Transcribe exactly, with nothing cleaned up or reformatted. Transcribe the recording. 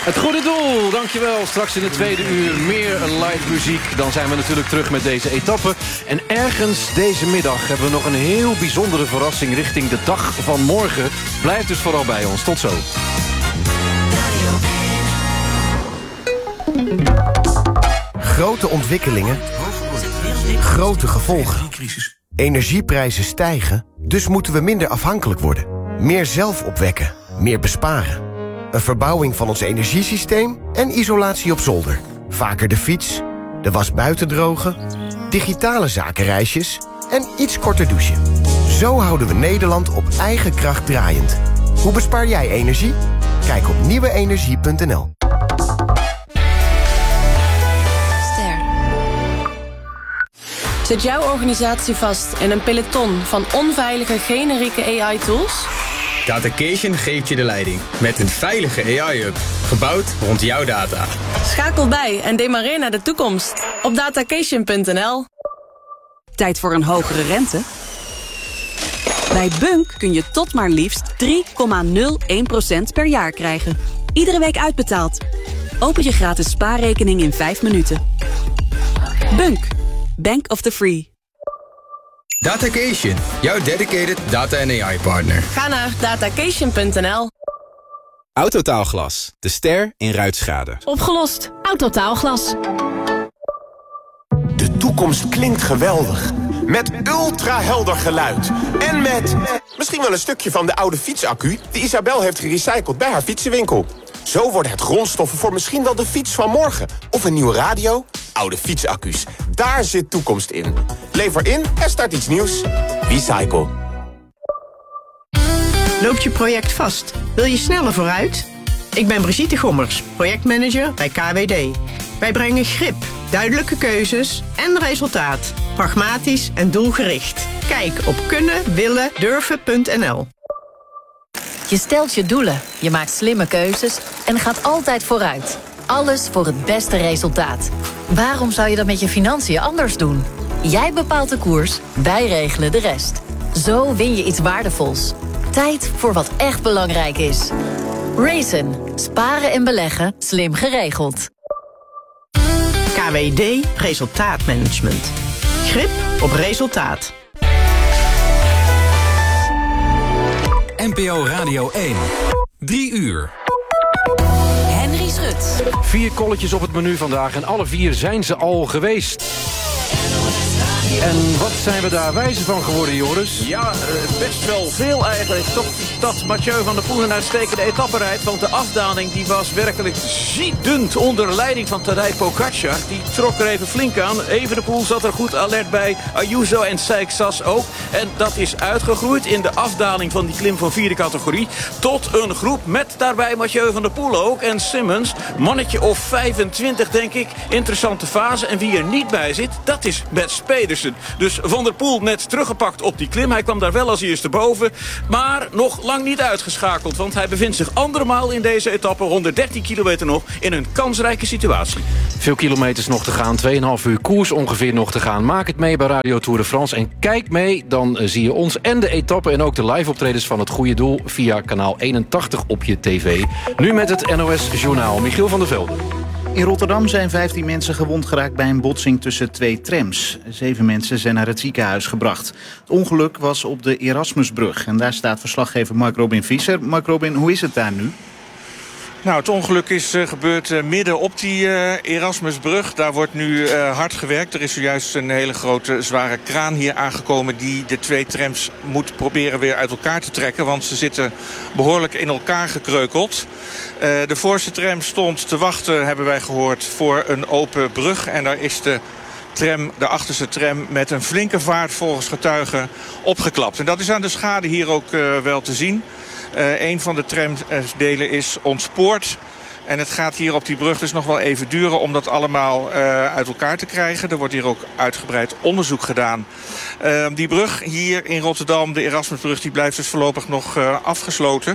Het goede doel, dankjewel. Straks in het tweede uur meer live muziek. Dan zijn we natuurlijk terug met deze etappe. En ergens deze middag hebben we nog een heel bijzondere verrassing richting de dag van morgen. Blijf dus vooral bij ons. Tot zo. Grote ontwikkelingen, grote gevolgen. Energieprijzen stijgen, dus moeten we minder afhankelijk worden. Meer zelf opwekken, meer besparen. Een verbouwing van ons energiesysteem en isolatie op zolder. Vaker de fiets, de was buiten drogen, digitale zakenreisjes en iets korter douchen. Zo houden we Nederland op eigen kracht draaiend. Hoe bespaar jij energie? Kijk op nieuwe energie punt n l. Zit jouw organisatie vast in een peloton van onveilige generieke A I-tools? Datacation geeft je de leiding met een veilige A I-hub, gebouwd rond jouw data. Schakel bij en demareer naar de toekomst op datacation punt n l. Tijd voor een hogere rente? Bij Bunk kun je tot maar liefst drie komma nul één procent per jaar krijgen. Iedere week uitbetaald. Open je gratis spaarrekening in vijf minuten. Bunk. Bank of the Free. Datacation, jouw dedicated data- en A I-partner. Ga naar datacation punt n l. Autotaalglas, de ster in ruitschade. Opgelost. Autotaalglas. De toekomst klinkt geweldig. Met ultrahelder geluid. En met misschien wel een stukje van de oude fietsaccu die Isabel heeft gerecycled bij haar fietsenwinkel. Zo worden het grondstoffen voor misschien wel de fiets van morgen. Of een nieuwe radio. Oude fietsaccu's. Daar zit toekomst in. Lever in en start iets nieuws. Recycle. Loopt je project vast? Wil je sneller vooruit? Ik ben Brigitte Gommers, projectmanager bij K W D. Wij brengen grip, duidelijke keuzes en resultaat. Pragmatisch en doelgericht. Kijk op kunnen willen durven punt n l. Je stelt je doelen, je maakt slimme keuzes en gaat altijd vooruit. Alles voor het beste resultaat. Waarom zou je dat met je financiën anders doen? Jij bepaalt de koers, wij regelen de rest. Zo win je iets waardevols. Tijd voor wat echt belangrijk is. Raisin. Sparen en beleggen. Slim geregeld. K W D Resultaatmanagement. Grip op resultaat. N P O Radio één. Drie uur. Henry Schut. Vier kolletjes op het menu vandaag en alle vier zijn ze al geweest. En wat zijn we daar wijzer van geworden, Joris? Ja, best wel veel eigenlijk. Toch dat Mathieu van der Poel een uitstekende etappe rijdt. Want de afdaling die was werkelijk ziedend onder leiding van Tadej Pogacar. Die trok er even flink aan. Evenepoel zat er goed alert bij. Ayuso en Seixas ook. En dat is uitgegroeid in de afdaling van die klim van vierde categorie. Tot een groep met daarbij Mathieu van der Poel ook. En Simmons, mannetje of vijfentwintig denk ik. Interessante fase. En wie er niet bij zit, dat is Mats Pedersen. Dus Van der Poel net teruggepakt op die klim. Hij kwam daar wel als eerste boven. Maar nog lang niet uitgeschakeld. Want hij bevindt zich andermaal in deze etappe, honderddertien kilometer nog, in een kansrijke situatie. Veel kilometers nog te gaan. tweeënhalf uur koers ongeveer nog te gaan. Maak het mee bij Radio Tour de France. En kijk mee, dan zie je ons en de etappe en ook de live optredens van het goede doel via kanaal eenentachtig op je tv. Nu met het N O S Journaal. Michiel van der Velde. In Rotterdam zijn vijftien mensen gewond geraakt bij een botsing tussen twee trams. Zeven mensen zijn naar het ziekenhuis gebracht. Het ongeluk was op de Erasmusbrug. En daar staat verslaggever Mark Robin Visser. Mark Robin, hoe is het daar nu? Nou, het ongeluk is uh, gebeurd uh, midden op die uh, Erasmusbrug. Daar wordt nu uh, hard gewerkt. Er is zojuist een hele grote zware kraan hier aangekomen die de twee trams moet proberen weer uit elkaar te trekken. Want ze zitten behoorlijk in elkaar gekreukeld. Uh, de voorste tram stond te wachten, hebben wij gehoord, voor een open brug. En daar is de tram, de achterste tram, met een flinke vaart volgens getuigen opgeklapt. En dat is aan de schade hier ook uh, wel te zien. Uh, een van de tramdelen is ontspoord. En het gaat hier op die brug dus nog wel even duren om dat allemaal uh, uit elkaar te krijgen. Er wordt hier ook uitgebreid onderzoek gedaan. Uh, die brug hier in Rotterdam, de Erasmusbrug, die blijft dus voorlopig nog uh, afgesloten.